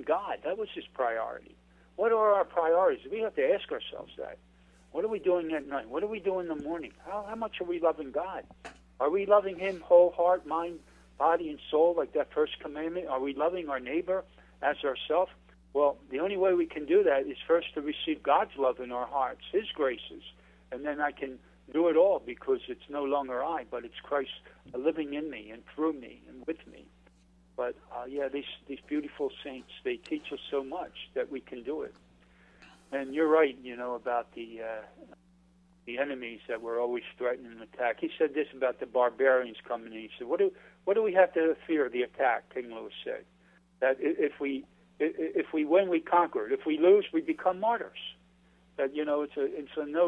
God. That was his priority. What are our priorities? We have to ask ourselves that. What are we doing at night? What are we doing in the morning? How much are we loving God? Are we loving him whole heart, mind, body, and soul, like that first commandment? Are we loving our neighbor as ourselves? Well, the only way we can do that is first to receive God's love in our hearts, his graces, and then I can do it all because it's no longer I, but it's Christ living in me and through me and with me. But, these beautiful saints, they teach us so much that we can do it. And you're right, about the enemies that were always threatening an attack. He said this about the barbarians coming in. He said, what do we have to fear? The attack, King Louis said. That if we win, we conquer it. If we lose, we become martyrs. That, it's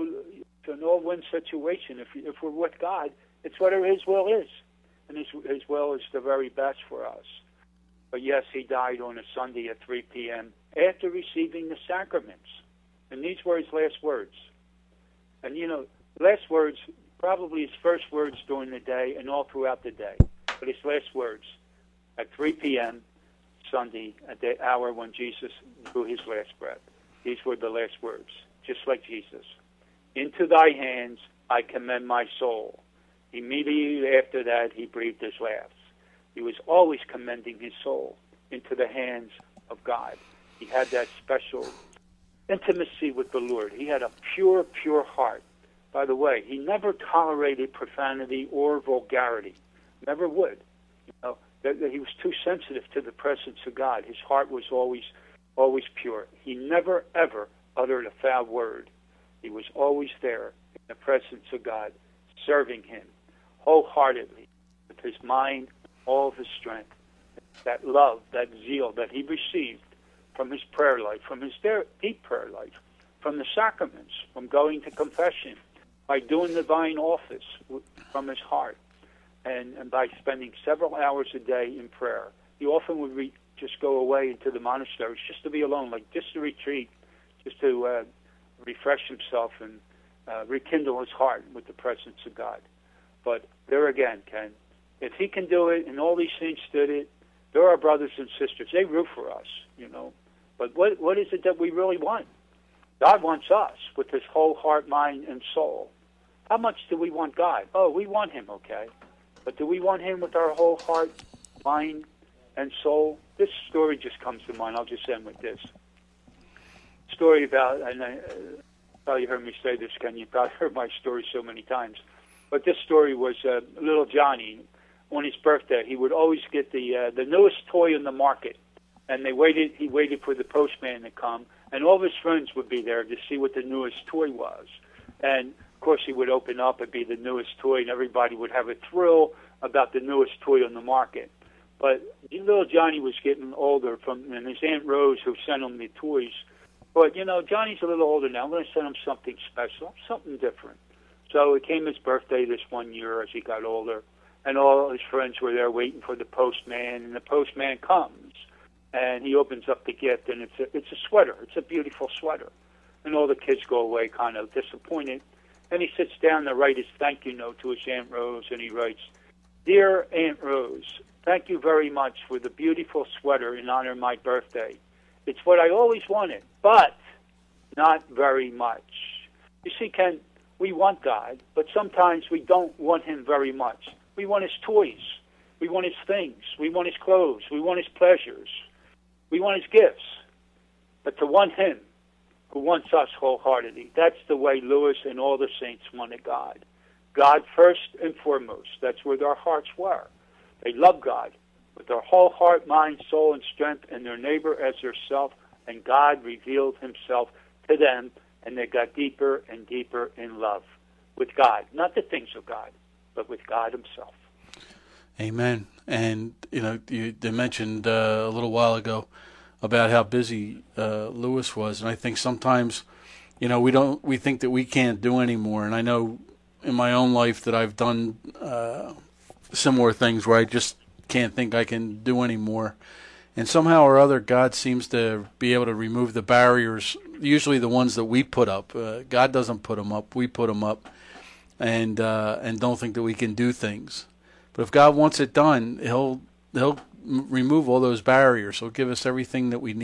an all-win situation. If we're with God, it's whatever his will is. And his will is the very best for us. But yes, he died on a Sunday at 3 p.m. after receiving the sacraments. And these were his last words. And, last words, probably his first words during the day and all throughout the day. But his last words at 3 p.m. Sunday, at the hour when Jesus drew his last breath. These were the last words, just like Jesus. Into thy hands I commend my soul. Immediately after that, he breathed his last. He was always commending his soul into the hands of God. He had that special intimacy with the Lord. He had a pure, pure heart. By the way, he never tolerated profanity or vulgarity. Never would. He was too sensitive to the presence of God. His heart was always pure. He never, ever uttered a foul word. He was always there in the presence of God, serving him wholeheartedly with his mind, all of his strength. That love, that zeal that he received from his prayer life, from his deep prayer life, from the sacraments, from going to confession, by doing the divine office from his heart, and by spending several hours a day in prayer. He often would just go away into the monasteries just to be alone, like just to retreat, just to refresh himself and rekindle his heart with the presence of God. But there again, Ken, if he can do it and all these saints did it, they're our brothers and sisters. They root for us, But what is it that we really want? God wants us with his whole heart, mind, and soul. How much do we want God? Oh, we want him, okay. But do we want him with our whole heart, mind, and soul? This story just comes to mind. I'll just end with this. Story about, and I probably heard me say this, Ken. You probably heard my story so many times. But this story was little Johnny. On his birthday, he would always get the newest toy in the market. And he waited for the postman to come, and all of his friends would be there to see what the newest toy was. And, of course, he would open up, it'd be the newest toy, and everybody would have a thrill about the newest toy on the market. But little Johnny was getting older, and his Aunt Rose, who sent him the toys, but, Johnny's a little older now. I'm going to send him something special, something different. So it came his birthday this one year as he got older, and all his friends were there waiting for the postman, and the postman comes. And he opens up the gift, and it's a sweater. It's a beautiful sweater. And all the kids go away kind of disappointed. And he sits down to write his thank you note to his Aunt Rose, and he writes, "Dear Aunt Rose, thank you very much for the beautiful sweater in honor of my birthday. It's what I always wanted, but not very much." You see, Ken, we want God, but sometimes we don't want him very much. We want his toys. We want his things. We want his clothes. We want his pleasures. We want his gifts. But to want him, who wants us wholeheartedly, that's the way Louis and all the saints wanted God. God first and foremost. That's where their hearts were. They loved God with their whole heart, mind, soul, and strength, and their neighbor as their self, and God revealed himself to them, and they got deeper and deeper in love with God. Not the things of God, but with God himself. Amen. And, you mentioned a little while ago about how busy Louis was. And I think sometimes, we think that we can't do anymore. And I know in my own life that I've done similar things where I just can't think I can do anymore. And somehow or other, God seems to be able to remove the barriers, usually the ones that we put up. God doesn't put them up. We put them up and don't think that we can do things. But if God wants it done, He'll remove all those barriers. He'll give us everything that we need.